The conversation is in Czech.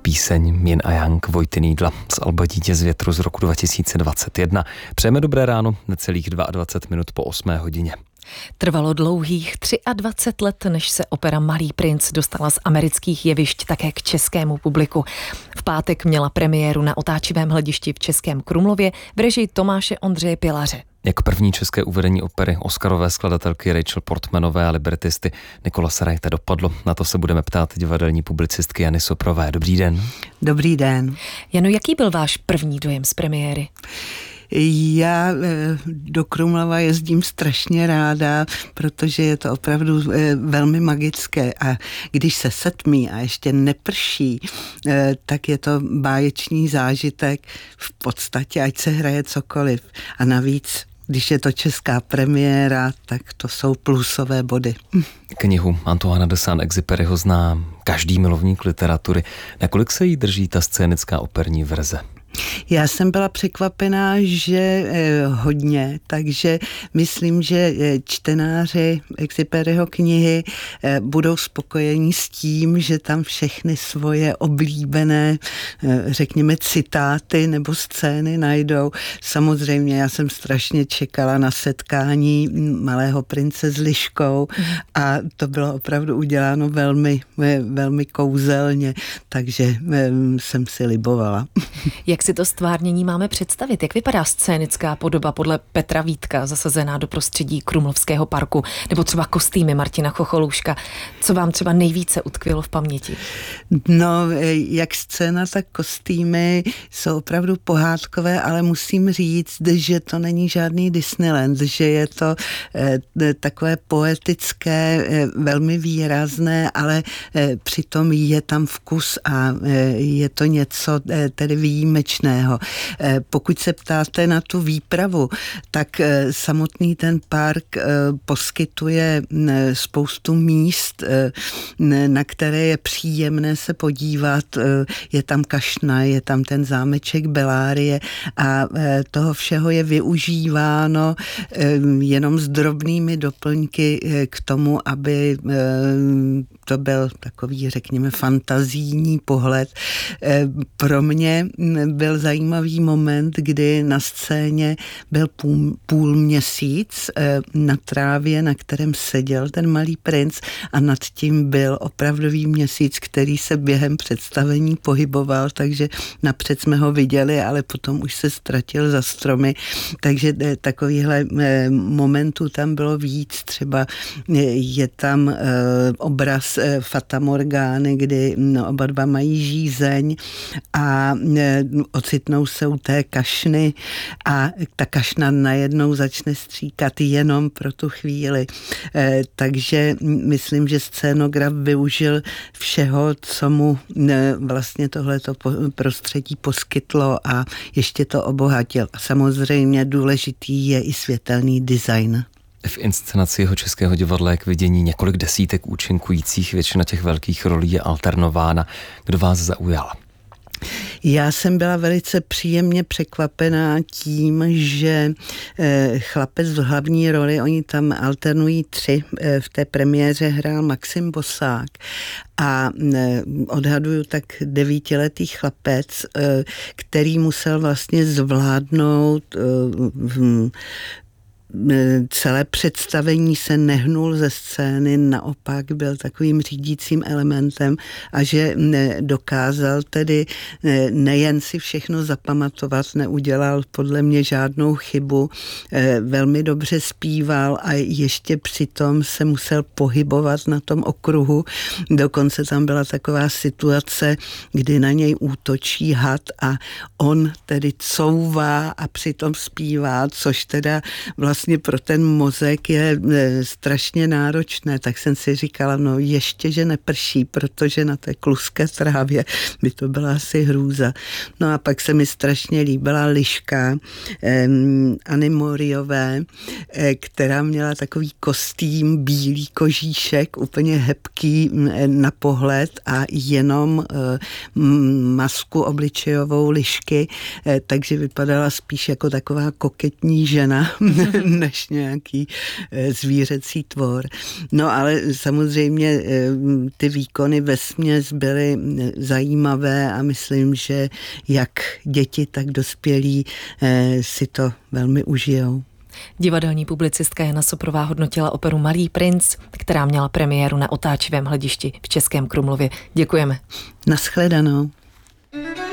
píseň Yin a Yang Vojty Needla z alba Dítě z větru z roku 2021. Přejeme dobré ráno, necelých 22 minut po 8 hodině. Trvalo dlouhých 23 let, než se opera Malý princ dostala z amerických jevišť také k českému publiku. V pátek měla premiéru na otáčivém hledišti v Českém Krumlově v režii Tomáše Ondřeje Pilaře. Jako první české uvedení opery oscarové skladatelky Rachel Portmanové a libretisty Nicolase Wrighta dopadlo. Na to se budeme ptát divadelní publicistky Jany Soprové. Dobrý den. Dobrý den. Jano, jaký byl váš první dojem z premiéry? Já do Krumlova jezdím strašně ráda, protože je to opravdu velmi magické a když se setmí a ještě neprší, tak je to báječný zážitek v podstatě, ať se hraje cokoliv. A navíc, když je to česká premiéra, tak to jsou plusové body. Knihu Antoana de Saint-Exupéryho zná každý milovník literatury. Nakolik se jí drží ta scénická operní verze? Já jsem byla překvapená, že hodně, takže myslím, že čtenáři Exupéryho knihy budou spokojení s tím, že tam všechny svoje oblíbené, řekněme, citáty nebo scény najdou. Samozřejmě já jsem strašně čekala na setkání Malého prince s liškou a to bylo opravdu uděláno velmi, velmi kouzelně, takže jsem si libovala. Jak si to stvárnění máme představit? Jak vypadá scénická podoba podle Petra Vítka zasazená do prostředí Krumlovského parku? Nebo třeba kostýmy Martina Chocholouška? Co vám třeba nejvíce utkvělo v paměti? No, jak scéna, tak kostýmy jsou opravdu pohádkové, ale musím říct, že to není žádný Disneyland, že je to takové poetické, velmi výrazné, ale přitom je tam vkus a je to něco tedy výjimečného. Pokud se ptáte na tu výpravu, tak samotný ten park poskytuje spoustu míst, na které je příjemné se podívat. Je tam kašna, je tam ten zámeček Bellarie a toho všeho je využíváno jenom s drobnými doplňky k tomu, aby to byl takový, řekněme, fantazijní pohled. Pro mě byl zajímavý moment, kdy na scéně byl půl měsíc na trávě, na kterém seděl ten Malý princ a nad tím byl opravdový měsíc, který se během představení pohyboval, takže napřed jsme ho viděli, ale potom už se ztratil za stromy, takže takovýhle momentů tam bylo víc. Třeba je tam obraz Fata Morgány, kdy oba dva mají žízeň a ocitnou se u té kašny a ta kašna najednou začne stříkat jenom pro tu chvíli. Takže myslím, že scénograf využil všeho, co mu vlastně tohleto prostředí poskytlo a ještě to obohatil. Samozřejmě důležitý je i světelný design. V inscenaci jeho Českého divadla je k vidění několik desítek účinkujících, většina těch velkých rolí je alternována. Kdo vás zaujal? Já jsem byla velice příjemně překvapená tím, že chlapec v hlavní roli, oni tam alternují 3, v té premiéře hrál Maxim Bosák a odhaduju tak 9letý chlapec, který musel vlastně zvládnout celé představení, se nehnul ze scény, naopak byl takovým řídícím elementem a že dokázal tedy nejen si všechno zapamatovat, neudělal podle mě žádnou chybu, velmi dobře zpíval a ještě přitom se musel pohybovat na tom okruhu. Dokonce tam byla taková situace, kdy na něj útočí had a on tedy couvá a přitom zpívá, což teda vlastně pro ten mozek je strašně náročné, tak jsem si říkala, no ještě, že neprší, protože na té kluské trávě by to byla asi hrůza. No a pak se mi strašně líbila liška Anny Moriové, která měla takový kostým, bílý kožíšek, úplně hebký na pohled a jenom masku obličejovou lišky, takže vypadala spíš jako taková koketní žena než nějaký zvířecí tvor. No ale samozřejmě ty výkony vesměs byly zajímavé a myslím, že jak děti, tak dospělí si to velmi užijou. Divadelní publicistka Jana Soprová hodnotila operu Malý princ, která měla premiéru na Otáčivém hledišti v Českém Krumlově. Děkujeme. Naschledanou.